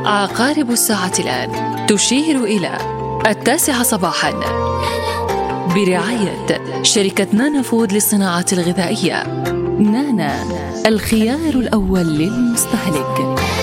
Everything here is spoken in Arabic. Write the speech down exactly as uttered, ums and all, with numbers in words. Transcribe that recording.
عقارب الساعة الآن تشير إلى التاسعة صباحاً، برعاية شركة نانا فود للصناعة الغذائية. نانا، الخيار الأول للمستهلك.